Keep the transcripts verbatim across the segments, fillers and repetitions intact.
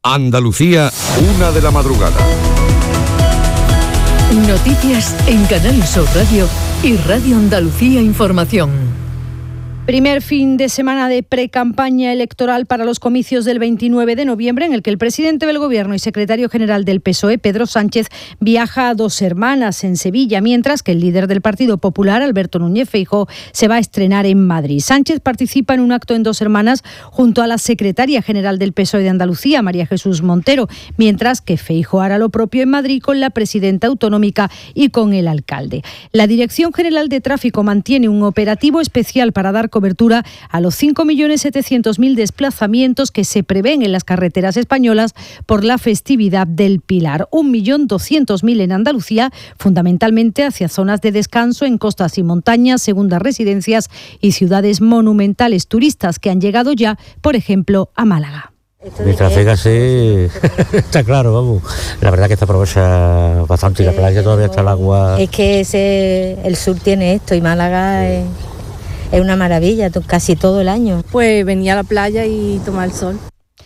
Andalucía, una de la madrugada. Noticias en Canal Sur Radio y Radio Andalucía Información. Primer fin de semana de precampaña electoral para los comicios del veintinueve de noviembre, en el que el presidente del Gobierno y secretario general del P S O E, Pedro Sánchez, viaja a Dos Hermanas, en Sevilla, mientras que el líder del Partido Popular, Alberto Núñez Feijóo, se va a estrenar en Madrid. Sánchez participa en un acto en Dos Hermanas junto a la secretaria general del P S O E de Andalucía, María Jesús Montero, mientras que Feijóo hará lo propio en Madrid con la presidenta autonómica y con el alcalde. La Dirección General de Tráfico mantiene un operativo especial para dar cobertura a los cinco millones setecientos mil desplazamientos que se prevén en las carreteras españolas por la festividad del Pilar. un millón doscientos mil en Andalucía, fundamentalmente hacia zonas de descanso en costas y montañas, segundas residencias y ciudades monumentales turistas que han llegado ya, por ejemplo, a Málaga. Mientras cegase, está claro, vamos. La verdad que esta aprovecha bastante y la playa todavía está el agua. Es que ese, el sur tiene esto y Málaga es... Es una maravilla, casi todo el año. Pues venía a la playa y tomar el sol.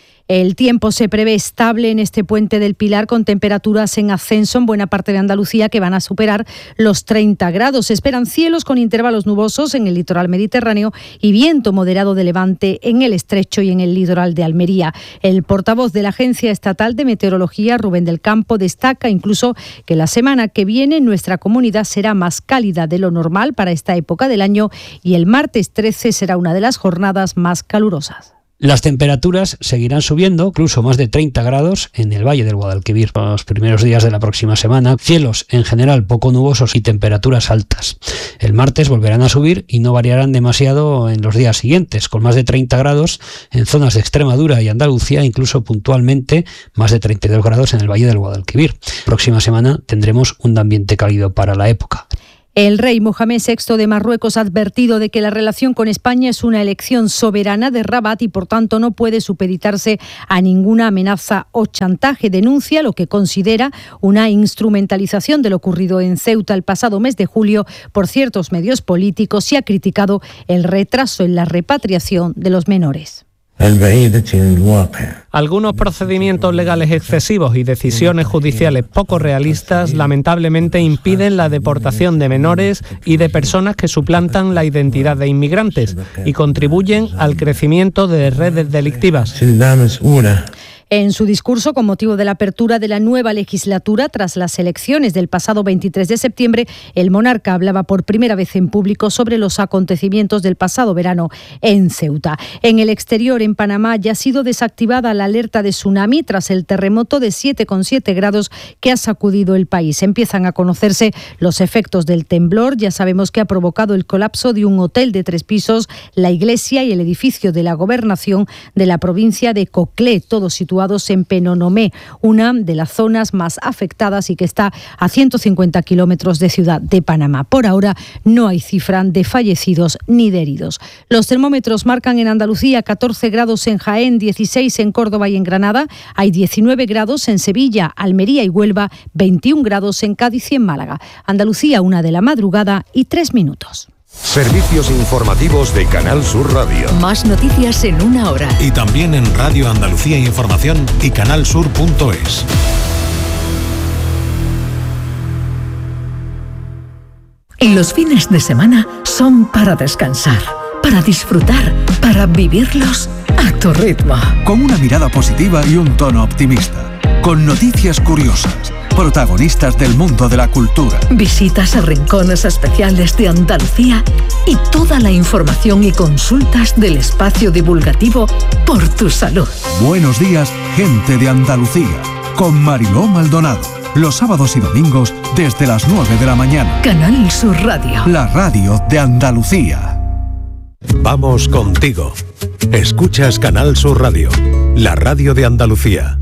El tiempo se prevé estable en este puente del Pilar, con temperaturas en ascenso en buena parte de Andalucía que van a superar los treinta grados. Se esperan cielos con intervalos nubosos en el litoral mediterráneo y viento moderado de levante en el estrecho y en el litoral de Almería. El portavoz de la Agencia Estatal de Meteorología, Rubén del Campo, destaca incluso que la semana que viene nuestra comunidad será más cálida de lo normal para esta época del año y el martes trece será una de las jornadas más calurosas. Las temperaturas seguirán subiendo, incluso más de treinta grados en el Valle del Guadalquivir. Los primeros días de la próxima semana, cielos en general poco nubosos y temperaturas altas. El martes volverán a subir y no variarán demasiado en los días siguientes, con más de treinta grados en zonas de Extremadura y Andalucía, incluso puntualmente más de treinta y dos grados en el Valle del Guadalquivir. Próxima semana tendremos un ambiente cálido para la época. El rey Mohamed sexto de Marruecos ha advertido de que la relación con España es una elección soberana de Rabat y por tanto no puede supeditarse a ninguna amenaza o chantaje. Denuncia lo que considera una instrumentalización de lo ocurrido en Ceuta el pasado mes de julio por ciertos medios políticos y ha criticado el retraso en la repatriación de los menores. Algunos procedimientos legales excesivos y decisiones judiciales poco realistas lamentablemente impiden la deportación de menores y de personas que suplantan la identidad de inmigrantes y contribuyen al crecimiento de redes delictivas. En su discurso con motivo de la apertura de la nueva legislatura tras las elecciones del pasado veintitrés de septiembre, el monarca hablaba por primera vez en público sobre los acontecimientos del pasado verano en Ceuta. En el exterior, en Panamá, ya ha sido desactivada la alerta de tsunami tras el terremoto de siete coma siete grados que ha sacudido el país. Empiezan a conocerse los efectos del temblor. Ya sabemos que ha provocado el colapso de un hotel de tres pisos, la iglesia y el edificio de la gobernación de la provincia de Coclé, todos situados en Penonomé, una de las zonas más afectadas y que está a ciento cincuenta kilómetros de Ciudad de Panamá. Por ahora no hay cifra de fallecidos ni de heridos. Los termómetros marcan en Andalucía catorce grados en Jaén, dieciséis en Córdoba y en Granada, hay diecinueve grados en Sevilla, Almería y Huelva, veintiún grados en Cádiz y en Málaga. Andalucía, una de la madrugada y tres minutos. Servicios informativos de Canal Sur Radio. Más noticias en una hora. Y también en Radio Andalucía Información y canalsur punto es. Los fines de semana son para descansar, para disfrutar, para vivirlos a tu ritmo. Con una mirada positiva y un tono optimista. Con noticias curiosas. Protagonistas del mundo de la cultura. Visitas a rincones especiales de Andalucía y toda la información y consultas del espacio divulgativo Por tu Salud. Buenos días, gente de Andalucía. Con Mariló Maldonado. Los sábados y domingos desde las nueve de la mañana. Canal Sur Radio. La radio de Andalucía. Vamos contigo. Escuchas Canal Sur Radio. La radio de Andalucía.